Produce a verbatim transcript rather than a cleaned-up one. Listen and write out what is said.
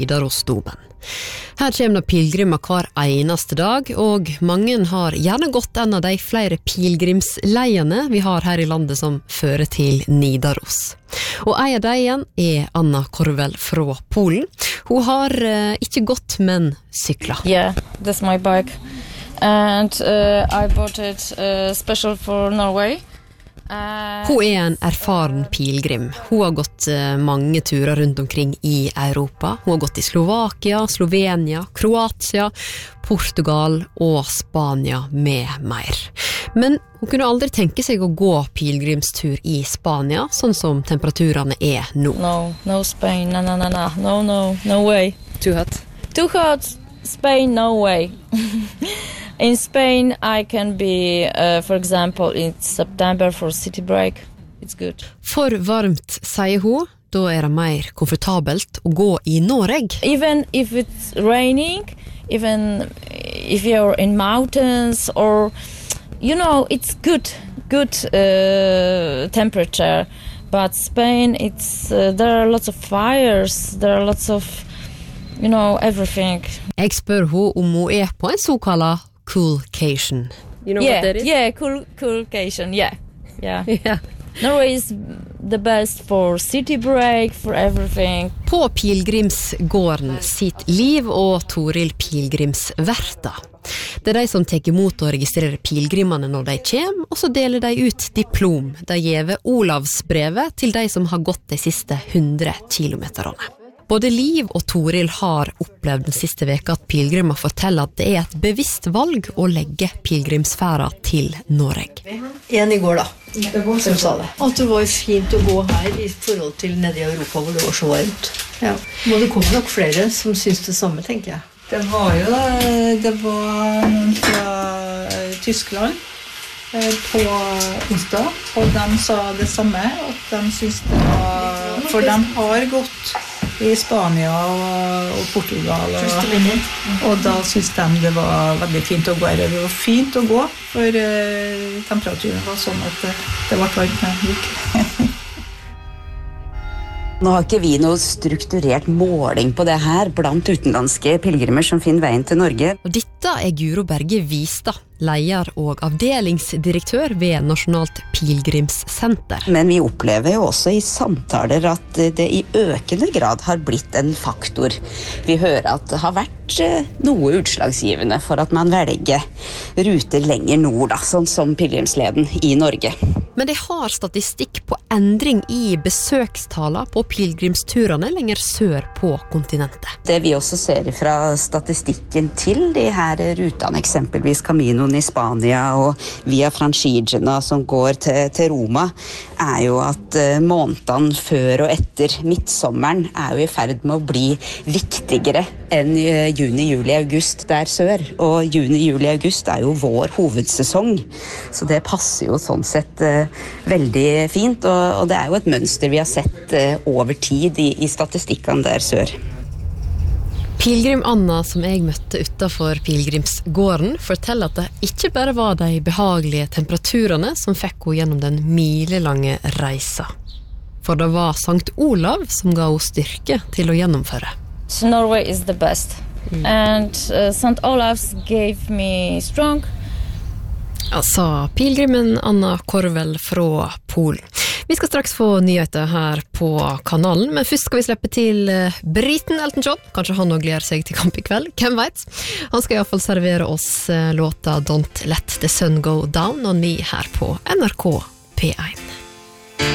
Nidarosdomen. Her kommer det pilgrimer hver eneste dag, og mange har gjerne gått en av de flere pilgrimsleiene vi har her i landet som fører til Nidaros. Og en av de igjen er Anna Korvel fra Polen. Hun har uh, ikke gått, men sykla. Yeah, that's my bike. And uh, I bought it uh, special for Norway. Uh, Hun er en erfaren pilgrim. Hun har gått uh, mange turer rundt omkring i Europa. Hun har gått i Slovakia, Slovenia, Kroatia, Portugal og Spania med mer. Men hun kunne aldri tenke seg å gå pilgrimstur i Spania, sånn som temperaturene er nå. No, no Spain, no, no, no, no, no, no, no way. Too hot? Too hot, Spain, no way. In Spain, I can be, uh, for example, in September for city break. It's good. For varmt, sier hun. Da er det mer komfortabelt å gå i Noreg. Even if it's raining, even if you're in mountains or, you know, it's good, good uh, temperature. But Spain, it's uh, there are lots of fires, there are lots of, you know, everything. Jeg spør hun om hun er på en såkalt coolcation. You know yeah, what that is? Yeah, cool, coolcation, yeah. Yeah. Yeah. Norway is the best for city break, for everything. På pilgrimsgården sitt Liv og Toril pilgrimsverta. Det er de som tar imot og registrerer pilgrimene når de kommer, og så deler de ut diplom. De gjever Olavsbrevet til de som har gått de siste hundre kilometerne. Både Liv og Toril har opplevd den siste veka at pilgrimer forteller at det er et bevisst valg å legge pilgrimsfæra til Noreg. En i går da, som sa det. At det var fint å gå her i forhold til nede i Europa hvor det var så varmt. Ja. Og det kommer nok flere som synes det samme, tenker jeg. Det var jo det var noen fra Tyskland på onsdag, og de sa det samme, at de synes det var, for de har gått i Spania og, og Portugal, og, og da synes de det var veldig fint å gå her. Det var fint å gå, for uh, temperaturen var sånn at det, det var varmt når jeg gikk. Nå har ikke vi noe strukturert måling på det her blant utenlandske pilgrimer som finner veien til Norge. Og dette er Guro Berge Vistad, leder og avdelingsdirektør ved Nasjonalt pilgrimssenter. Men vi opplever jo også i samtaler at det i økende grad har blitt en faktor. Vi hører at det har vært noe utslagsgivende for at man velger ruter lenger nord, da, sånn som pilgrimsleden i Norge. Men de har statistikk på endring i besøkstaler på pilgrimsturene lenger sør på kontinentet. Det vi også ser fra statistikken til de her rutene, eksempelvis Caminoen i Spania og via Francigena som går til, til Roma, er jo at uh, månedene før og etter midtsommeren er jo i ferd med å bli viktigere enn uh, juni, juli, august der sør. Og juni, juli, august er jo vår hovedsesong, så det passer jo sånn sett uh, veldig fint, og, og det er jo et mønster vi har sett uh, over tid i, i statistikkene der sør. Pilgrim Anna, som jeg møtte utenfor pilgrimsgården, forteller at det ikke bare var de behagelige temperaturene som fikk henne gjennom den milelange reisa. For det var Sankt Olav som ga henne styrke til å gjennomføre. So Norway is the best. Mm. And uh, Saint Olavs gave me strong. Ja, sa pilgrimen Anna Korvel fra Polen. Vi skal straks få nyheter her på kanalen, men først skal vi slippe til briten Elton John. Kanskje han også gleder seg til kamp i kveld, hvem vet? Han skal i hvert fall servere oss låta Don't Let the Sun Go Down on Me her på N R K P one.